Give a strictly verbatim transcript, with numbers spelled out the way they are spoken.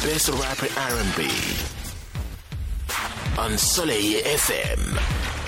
best rap and R and B on Soleil F M.